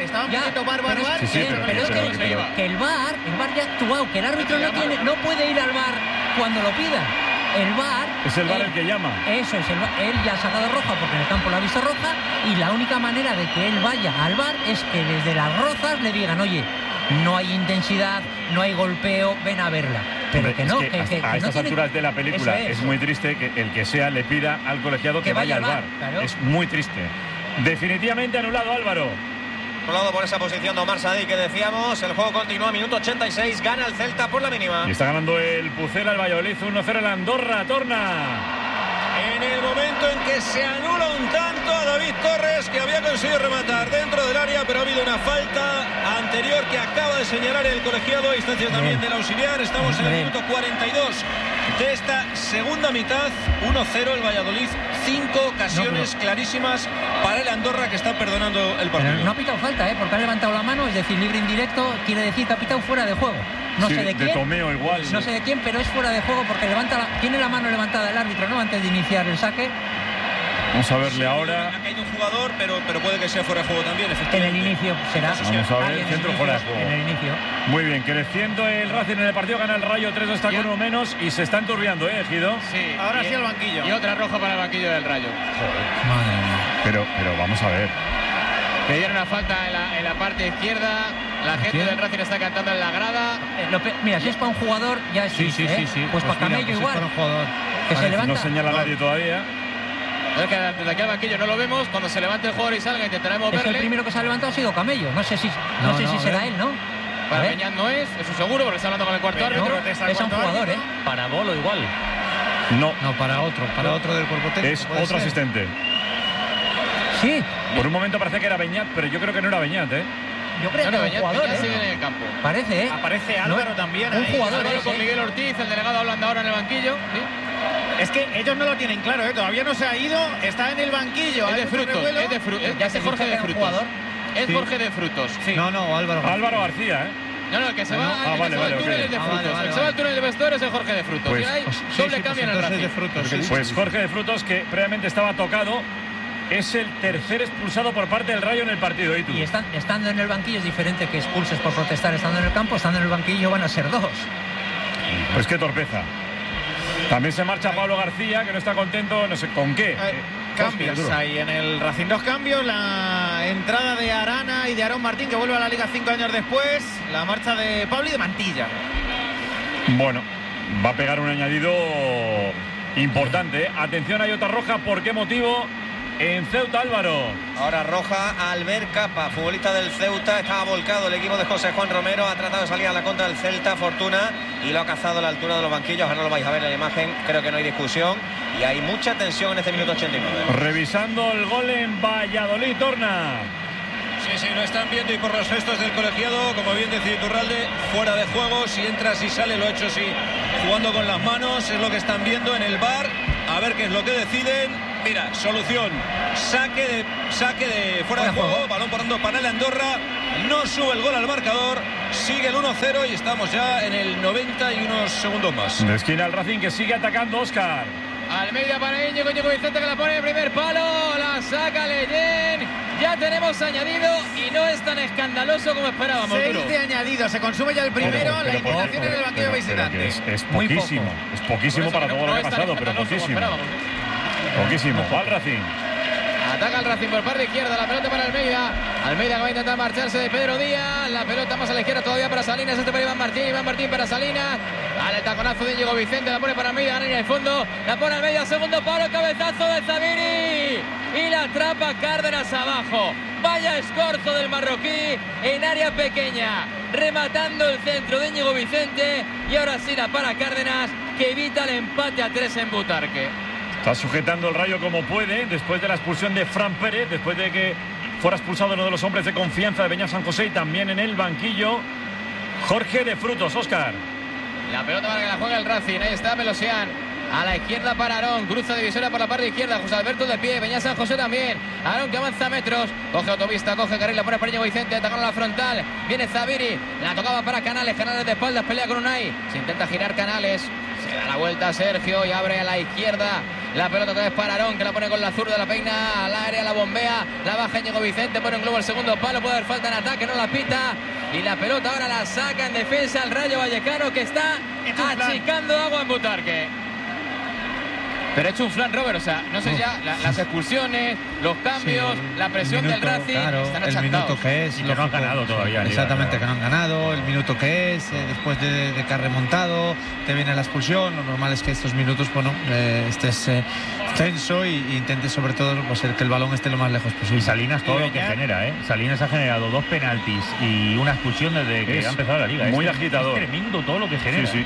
pero es que el VAR ya ha actuado, que el árbitro no puede ir al VAR cuando lo pida. El VAR es el VAR el que llama. Eso es, él ya ha sacado roja porque en el campo lo ha visto roja, y la única manera de que él vaya al VAR es que desde las rozas le digan: oye, no hay intensidad, no hay golpeo, ven a verla. Pero hombre, que no, a estas alturas de la película es muy triste que el que sea le pida al colegiado que vaya al VAR. Claro. Es muy triste. Definitivamente anulado, Álvaro. Anulado por esa posición de Omar Sadí que decíamos. El juego continúa, minuto 86, gana el Celta por la mínima. Y está ganando el Pucela, el Valladolid 1-0 el Andorra. Torna. En el momento en que se anula un tanto a David Torres, que había conseguido rematar dentro del área, pero ha habido una falta anterior que acaba de señalar el colegiado a instancia también del auxiliar. Estamos en el minuto 42 de esta segunda mitad. 1-0 el Valladolid. 5 ocasiones clarísimas para el Andorra, que está perdonando el partido. No ha pitado falta, porque ha levantado la mano, es decir, libre indirecto, quiere decir que ha pitado fuera de juego. No sé de quién. De Tomeo igual. No sé de quién, pero es fuera de juego porque tiene la mano levantada el árbitro, ¿no? Antes de iniciar el saque. Vamos a verle ahora. Ha caído un jugador, pero puede que sea fuera de juego también, efectivamente. En el inicio será. Vamos a ver el centro fuera de juego. En el inicio. Muy bien, creciendo el Racing en el partido, gana el Rayo 3-2, está con uno menos y se está enturbiando, Ejido. Sí. Ahora sí al banquillo. Y otra roja para el banquillo del Rayo. Joder. Madre mía. Pero vamos a ver. Que dieron una falta en la parte izquierda. La gente del Racing está cantando en la grada. Mira, si es para un jugador, ya es triste, sí. Pues para Camello pues igual. Es para un jugador. Que se levanta. No señala a nadie todavía. Es que desde aquí al banquillo no lo vemos. Cuando se levante el jugador y salga, intentaremos verle. Es que el primero que se ha levantado ha sido Camello. No sé si será él, ¿no? Para Peñán no es, eso seguro, porque está hablando con el cuarto árbitro. Es un jugador, Para Bolo igual. No, para otro del cuerpo técnico. Es otro asistente. Sí. Por un momento parece que era Beñat, pero yo creo que no era Beñat, Yo creo que es un jugador, sigue en el campo. Parece, Aparece Álvaro también. Un jugador. Álvaro con Miguel Ortiz, el delegado hablando ahora en el banquillo. ¿Sí? Es que ellos no lo tienen claro, todavía no se ha ido, está en el banquillo. Es de Frutos, es Jorge de Frutos. Es Jorge de Frutos. Sí. No, Álvaro García, No, el que se va al túnel es de Frutos. El que se va al túnel de vestuario es el Jorge de Frutos. Pues, y hay doble cambio en el Racing. Pues Jorge de Frutos, que previamente estaba tocado, es el tercer expulsado por parte del Rayo en el partido. ¿Y tú? Y estando en el banquillo es diferente que expulses por protestar estando en el campo. Estando en el banquillo van a ser 2. Pues qué torpeza. También se marcha Pablo García, que no está contento, no sé con qué. Cambios ahí en el Racing. 2 cambios, la entrada de Arana y de Aarón Martín, que vuelve a la Liga 5 años después, la marcha de Pablo y de Mantilla. Bueno, va a pegar un añadido importante. Atención, hay otra roja. ¿Por qué motivo? En Ceuta, Álvaro. Ahora roja a Albert Capa, futbolista del Ceuta. Estaba volcado el equipo de José Juan Romero. Ha tratado de salir a la contra del Celta, Fortuna, y lo ha cazado a la altura de los banquillos. Ahora lo vais a ver en la imagen. Creo que no hay discusión. Y hay mucha tensión en este minuto 89. Revisando el gol en Valladolid, Torna. Sí, lo están viendo y por los gestos del colegiado, como bien decía Iturralde, fuera de juego. Si entra, si sale, lo ha hecho sí, jugando con las manos. Es lo que están viendo en el VAR. A ver qué es lo que deciden. Mira, solución, saque de fuera de juego, balón por dando Panel Andorra, no sube el gol al marcador, sigue el 1-0 y estamos ya en el 90 y unos segundos más. De esquina el Racing, que sigue atacando, Óscar. Almeida para Íñigo Vicente, que la pone en el primer palo, la saca Leyen. Ya tenemos añadido y no es tan escandaloso como esperábamos. 6 de añadido, se consume ya el primero, la indicación en el banquillo visitante. Es poquísimo, es poquísimo para todo lo que ha pasado, pero poquísimo. Poquísimo, va el Racing. Ataca el Racing por parte izquierda, la pelota para Almeida. Almeida que va a intentar marcharse de Pedro Díaz. La pelota más a la izquierda todavía para Salinas. Este para Iván Martín para Salinas. Dale el taconazo de Íñigo Vicente, la pone para Almeida, gana en el fondo. La pone Almeida, segundo palo, cabezazo de Zabiri. Y la atrapa Cárdenas abajo. Vaya escorzo del marroquí en área pequeña. Rematando el centro de Íñigo Vicente. Y ahora sí la para Cárdenas, que evita el empate a 3 en Butarque. Está sujetando el Rayo como puede, después de la expulsión de Fran Pérez, después de que fuera expulsado uno de los hombres de confianza de Beñat San José, y también en el banquillo Jorge de Frutos. Óscar. La pelota para que la juegue el Racing, ahí está Melosian. A la izquierda para Aarón, cruza divisoria por la parte izquierda, José Alberto de pie, Beñat San José también. Aarón que avanza metros, coge autopista, coge carril, la pone para Íñigo Vicente, atacando a la frontal. Viene Zabiri, la tocaba para Canales, Canales de espaldas, pelea con Unai. Se intenta girar Canales, se da la vuelta a Sergio y abre a la izquierda. La pelota otra vez para Aarón, que la pone con la zurda, la peina al área, la bombea, la baja Íñigo Vicente, pone un globo al segundo palo, puede haber falta en ataque, no la pita. Y la pelota ahora la saca en defensa el Rayo Vallecano, que está achicando agua en Butarque. Pero ha hecho un flan, Robert, o sea, no sé ya, las expulsiones, los cambios, la presión del Racing, claro, están el achantados. minuto que es, y que no han ganado todavía. Exactamente, que no han ganado, el minuto que es, después de que has remontado, te viene la expulsión. Lo normal es que estos minutos, bueno, estés tenso y intentes sobre todo pues, que el balón esté lo más lejos posible. Y Salinas todo lo que genera, ¿eh? Salinas ha generado 2 penaltis y una expulsión desde que ha empezado la liga. Muy agitador. Es tremendo todo lo que genera. Sí.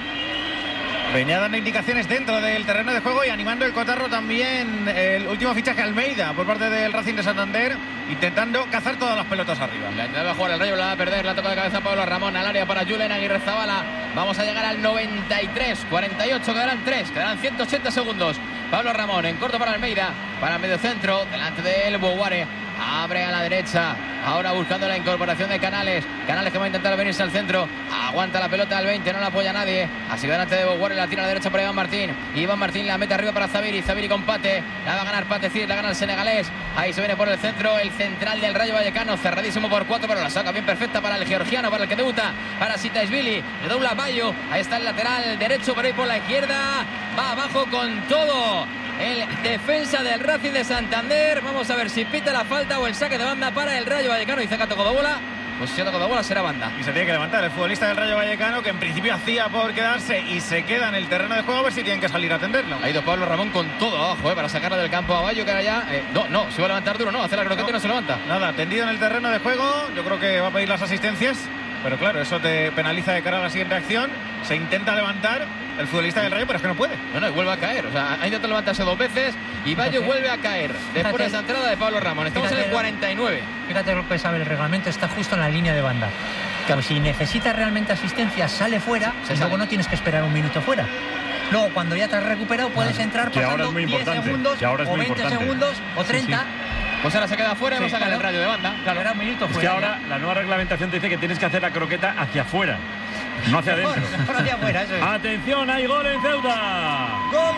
Venía dando indicaciones dentro del terreno de juego y animando el cotarro también el último fichaje Almeida por parte del Racing de Santander, intentando cazar todas las pelotas arriba. La intentaba jugar el Rayo, la va a perder, la toca de cabeza Pablo Ramón al área para Julen Aguirre Zabala. Vamos a llegar al 93, 48, quedarán 3, quedarán 180 segundos. Pablo Ramón en corto para Almeida, para el medio centro, delante de él Boguare. Abre a la derecha, ahora buscando la incorporación de Canales. Canales que va a intentar venirse al centro. Aguanta la pelota al 20, no la apoya nadie. Así delante de Boguare, la tira a la derecha para Iván Martín. Iván Martín la mete arriba para Zabiri. Zabiri con Pate, la va a ganar Pate, la gana el senegalés. Ahí se viene por el centro, el central del Rayo Vallecano, cerradísimo por 4, pero la saca bien perfecta para el georgiano, para el que debuta, para Sitaishvili. Le dobla Bayo, ahí está el lateral derecho para ir por la izquierda. Va abajo con todo el defensa del Racing de Santander. Vamos a ver si pita la falta o el saque de banda para el Rayo Vallecano. Y saca tocó de bola. Pues si ha tocado de bola será banda. Y se tiene que levantar el futbolista del Rayo Vallecano, que en principio hacía por quedarse y se queda en el terreno de juego, a ver si tienen que salir a atenderlo. Ha ido Pablo Ramón con todo abajo, para sacarla del campo a Bayo, que ahora ya... no, se va a levantar duro, no, hace la croqueta y no se levanta. Nada, tendido en el terreno de juego, yo creo que va a pedir las asistencias, pero claro, eso te penaliza de cara a la siguiente acción. Se intenta levantar el futbolista del Rayo, pero es que no puede. No, y vuelve a caer. O sea, ha intentado levantarse 2 veces y Bayo vuelve a caer después de esa entrada de Pablo Ramón. Estamos en el 49. Fíjate lo que sabe el reglamento, está justo en la línea de banda. Claro, si necesita realmente asistencia, sale fuera y luego no tienes que esperar un minuto fuera. Luego, cuando ya te has recuperado, puedes entrar pasando 10 segundos o 20 segundos o 30. Pues ahora se queda fuera y vamos a sacar el Rayo de banda. Claro, era un minuto fuera. Es que ahora la nueva reglamentación te dice que tienes que hacer la croqueta hacia afuera, no hacia adentro. Mejor hacia afuera, eso es. Atención, hay gol en Ceuta.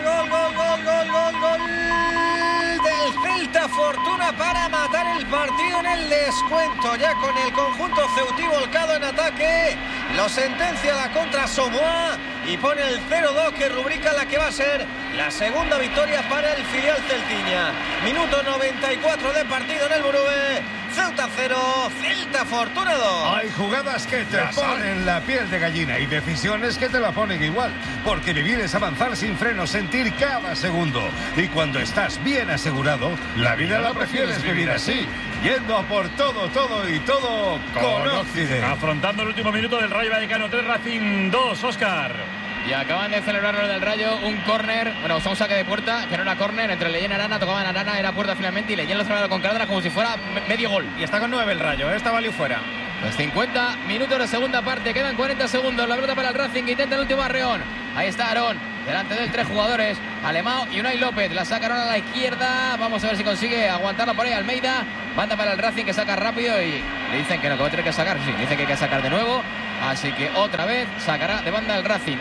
Gol del Celta. Fortuna para matar el partido en el descuento. Ya con el conjunto ceutí volcado en ataque, lo sentencia la contra Somoa y pone el 0-2 que rubrica la que va a ser la segunda victoria para el filial celtiña. Minuto 94 de partido en el Burubé. Ceuta 0, Celta Fortuna 2. Hay jugadas que te ponen la piel de gallina y decisiones que te la ponen igual. Porque vivir es avanzar sin freno, sentir cada segundo. Y cuando estás bien asegurado, la vida la prefieres vivir así. Yendo a por todo y todo con Occident. Afrontando el último minuto del Rayo Vallecano 3, Racing 2, Óscar. Y acaban de celebrar los del Rayo un córner, bueno, un saque de puerta, que no era córner, entre Leyen y Arana, tocaban Arana, era puerta finalmente, y Leyen lo celebraba con Cárdenas como si fuera medio gol. Y está con 9 el Rayo, esta valió fuera. Pues 50 minutos de segunda parte, quedan 40 segundos, la pelota para el Racing, que intenta el último arreón. Ahí está Aarón, delante de él 3 jugadores, Alemão y Unai López, la sacaron a la izquierda, vamos a ver si consigue aguantarla por ahí Almeida, banda para el Racing que saca rápido y le dicen que no, que va a tener que sacar, sí, dicen que hay que sacar de nuevo, así que otra vez sacará de banda el Racing.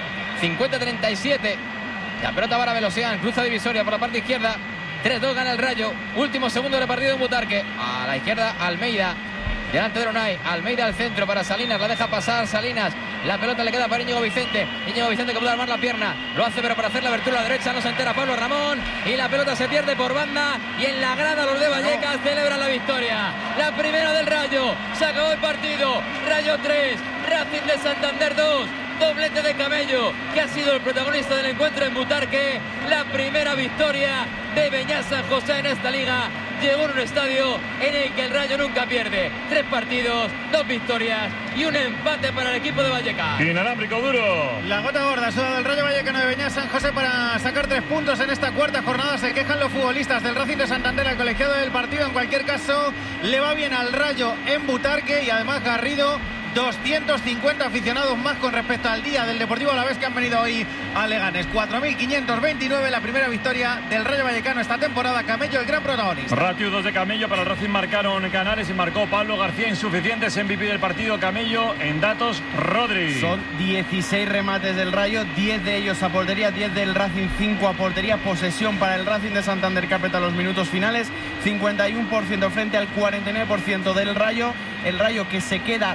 50-37, la pelota para Velocian, cruza divisoria por la parte izquierda, 3-2 gana el Rayo, último segundo de partido en Butarque, a la izquierda Almeida, delante de Unai, Almeida al centro para Salinas, la deja pasar Salinas, la pelota le queda para Íñigo Vicente que puede armar la pierna, lo hace pero para hacer la abertura a la derecha no se entera Pablo Ramón y la pelota se pierde por banda y en la grada los de Vallecas celebran la victoria, la primera del Rayo, se acabó el partido, Rayo 3, Racing de Santander 2, doblete de Camello, que ha sido el protagonista del encuentro en Butarque, la primera victoria de Beñat San José en esta liga, llegó en un estadio en el que el Rayo nunca pierde, 3 partidos, 2 victorias y un empate para el equipo de Vallecas. Inalámbrico duro. La gota gorda suda del Rayo Vallecano de Beñat San José para sacar 3 puntos en esta cuarta jornada, se quejan los futbolistas del Racing de Santander, al colegiado del partido, en cualquier caso le va bien al Rayo en Butarque y además Garrido 250 aficionados más con respecto al día del Deportivo Alavés que han venido hoy a Leganés. 4.529, la primera victoria del Rayo Vallecano esta temporada. Camello, el gran protagonista. Ratio 2 de Camello, para el Racing marcaron Canales y marcó Pablo García, insuficientes. MVP del partido Camello, en datos Rodri. Son 16 remates del Rayo, 10 de ellos a portería, 10 del Racing, 5 a portería. Posesión para el Racing de Santander que apreta los minutos finales, 51% frente al 49% del Rayo. El Rayo que se queda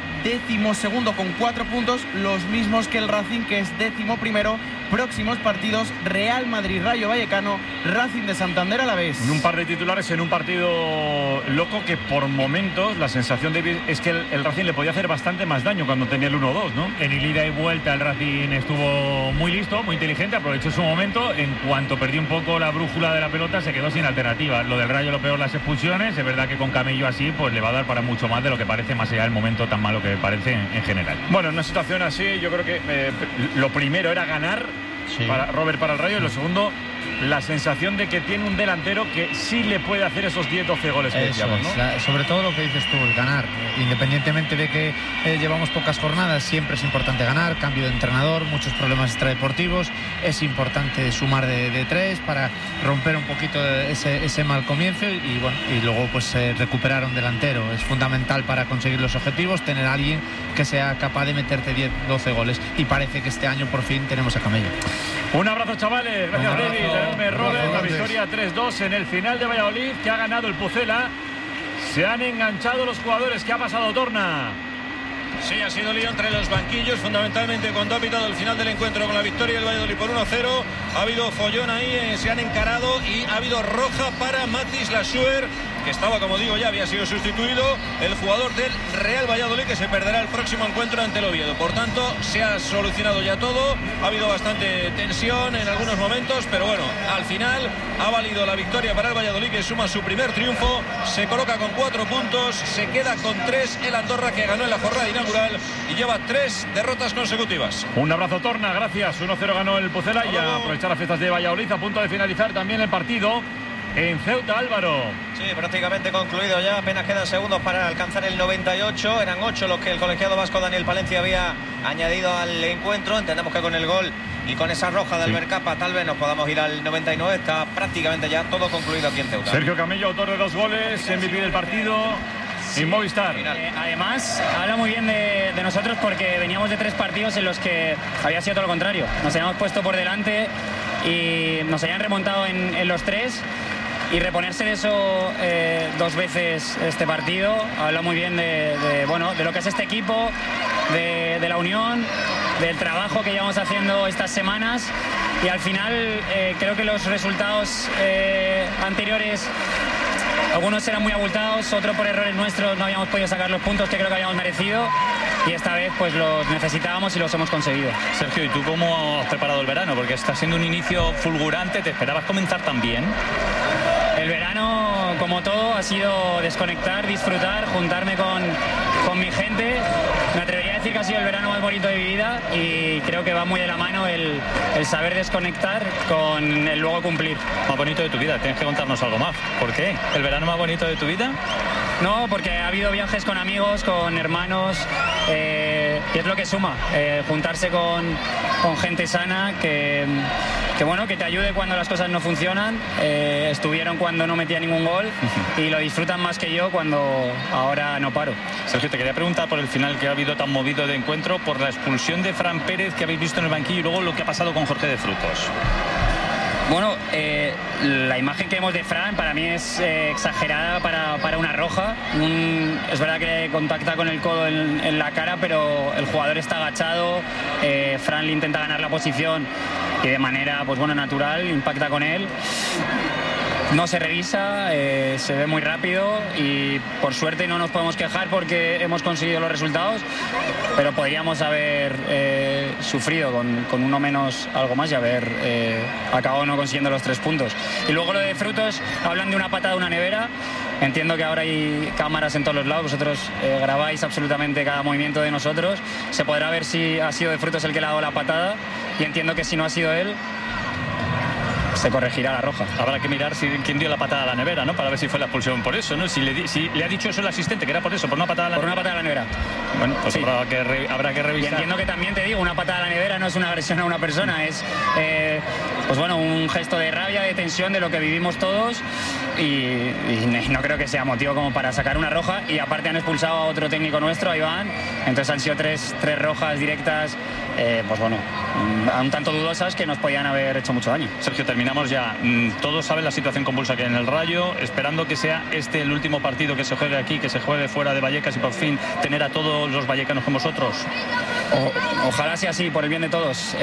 12º con 4 puntos, los mismos que el Racing, que es 11º. Próximos partidos: Real Madrid, Rayo Vallecano, Racing de Santander Alavés. Un par de titulares en un partido loco que por momentos la sensación es que el Racing le podía hacer bastante más daño cuando tenía el 1-2, ¿no? En el ida y vuelta el Racing estuvo muy listo, muy inteligente, aprovechó su momento. En cuanto perdió un poco la brújula de la pelota se quedó sin alternativa. Lo del Rayo, lo peor, las expulsiones. Es verdad que con Camello así pues le va a dar para mucho más de lo que parece, más allá del momento tan malo que parece en general. Bueno, en una situación así yo creo que lo primero era ganar, sí, para Robert, para el Rayo, y lo segundo, la sensación de que tiene un delantero que sí le puede hacer esos 10-12 goles que decíamos, ¿no? Sobre todo lo que dices tú, el ganar. Independientemente de que llevamos pocas jornadas, siempre es importante ganar. Cambio de entrenador, muchos problemas extradeportivos. Es importante sumar de 3 para romper un poquito ese mal comienzo y bueno, y luego pues recuperar un delantero. Es fundamental para conseguir los objetivos tener a alguien que sea capaz de meterte 10-12 goles, y parece que este año por fin tenemos a Camello. Un abrazo, chavales. Gracias, David. Robert, la victoria 3-2 en el final de Valladolid, que ha ganado el Pucela. Se han enganchado los jugadores. ¿Qué ha pasado, Torna? Sí, ha sido lío entre los banquillos, fundamentalmente cuando ha pitado el final del encuentro con la victoria del Valladolid por 1-0. Ha habido follón ahí, se han encarado y ha habido roja para Matis Lassuer, que estaba, como digo, ya había sido sustituido, el jugador del Real Valladolid, que se perderá el próximo encuentro ante el Oviedo. Por tanto, se ha solucionado ya todo. Ha habido bastante tensión en algunos momentos, pero bueno, al final ha valido la victoria para el Valladolid, que suma su primer triunfo, se coloca con 4 puntos, se queda con 3 el Andorra, que ganó en la jornada inaugural y lleva 3 derrotas consecutivas. Un abrazo, Torna, gracias. 1-0 ganó el Pucela y a aprovechar las fiestas de Valladolid, a punto de finalizar también el partido en Ceuta, Álvaro. Sí, prácticamente concluido ya, apenas quedan segundos para alcanzar el 98. Eran 8 los que el colegiado vasco Daniel Palencia había añadido al encuentro. Entendemos que con el gol y con esa roja de Albert Capa tal vez nos podamos ir al 99. Está prácticamente ya todo concluido aquí en Ceuta. Sergio Camello, autor de 2 goles, MVP del partido. Y Movistar. Además, habla muy bien de nosotros, porque veníamos de 3 partidos en los que había sido todo lo contrario. Nos habíamos puesto por delante y nos habían remontado en los 3. Y reponerse de eso 2 veces este partido habla muy bien de lo que es este equipo, de la unión, del trabajo que llevamos haciendo estas semanas. Y al final creo que los resultados anteriores Algunos eran muy abultados, otros por errores nuestros no habíamos podido sacar los puntos que creo que habíamos merecido, y esta vez pues los necesitábamos y los hemos conseguido. Sergio, ¿y tú cómo has preparado el verano? Porque está siendo un inicio fulgurante, ¿te esperabas comenzar tan bien? El verano, como todo, ha sido desconectar, disfrutar, juntarme con mi gente. Me atrevería a decir que ha sido el verano más bonito de mi vida, y creo que va muy de la mano el saber desconectar con el luego cumplir. Más bonito de tu vida, tienes que contarnos algo más. ¿Por qué? ¿El verano más bonito de tu vida? No, porque ha habido viajes con amigos, con hermanos, y es lo que suma, juntarse con gente sana que te ayude cuando las cosas no funcionan. Estuvieron cuando no metía ningún gol y lo disfrutan más que yo cuando ahora no paro. Sergio, te quería preguntar por el final que ha habido tan movido de encuentro, por la expulsión de Fran Pérez que habéis visto en el banquillo, y luego lo que ha pasado con Jorge de Frutos. Bueno, la imagen que vemos de Fran para mí es exagerada para una roja. Es verdad que contacta con el codo en la cara, pero el jugador está agachado. Fran le intenta ganar la posición y de manera natural impacta con él. No se revisa, se ve muy rápido y por suerte no nos podemos quejar porque hemos conseguido los resultados, pero podríamos haber sufrido con uno menos algo más y haber acabado no consiguiendo los 3 puntos. Y luego lo de Frutos, hablan de una patada de una nevera. Entiendo que ahora hay cámaras en todos los lados, vosotros grabáis absolutamente cada movimiento de nosotros. Se podrá ver si ha sido de Frutos el que le ha dado la patada, y entiendo que si no ha sido él, se corregirá la roja. Habrá que mirar quién dio la patada a la nevera, ¿no? Para ver si fue la expulsión por eso, ¿no? Si le ha dicho eso el asistente, que era por eso, por una patada a la nevera. Por una patada a la nevera. Bueno, pues sí. habrá que revisar. Y entiendo que también, te digo, una patada a la nevera no es una agresión a una persona, es un gesto de rabia, de tensión, de lo que vivimos todos, y no creo que sea motivo como para sacar una roja. Y aparte han expulsado a otro técnico nuestro, a Iván, entonces han sido tres rojas directas, un tanto dudosas, que nos podían haber hecho mucho daño. Sergio, terminamos ya. Todos saben la situación convulsa que hay en el Rayo, esperando que sea el último partido que se juegue aquí, que se juegue fuera de Vallecas, y por fin tener a todos los vallecanos con vosotros. Ojalá sea así, por el bien de todos.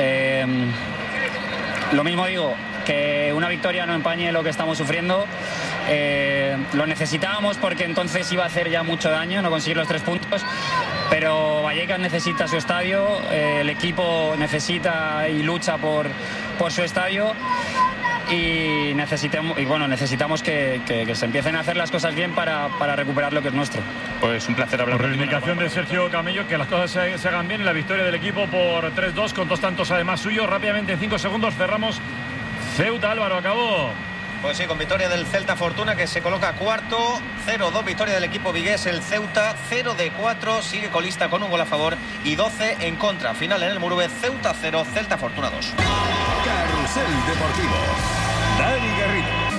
Lo mismo digo, que una victoria no empañe lo que estamos sufriendo. Lo necesitábamos porque entonces iba a hacer ya mucho daño no conseguir los 3 puntos, pero Vallecas necesita su estadio, el equipo necesita y lucha por su estadio, y necesitamos que se empiecen a hacer las cosas bien para recuperar lo que es nuestro. Pues un placer hablar. Por reivindicación de Sergio Camello, que las cosas se hagan bien, en la victoria del equipo por 3-2 con 2 tantos además suyos. Rápidamente, en 5 segundos cerramos. Ceuta, Álvaro, acabó. Pues sí, con victoria del Celta Fortuna, que se coloca cuarto. 0-2, victoria del equipo vigués, el Ceuta. 0 de 4, sigue colista con un gol a favor y 12 en contra. Final en el Murube, Ceuta 0, Celta Fortuna 2. Carrusel Deportivo. Dani Garrido.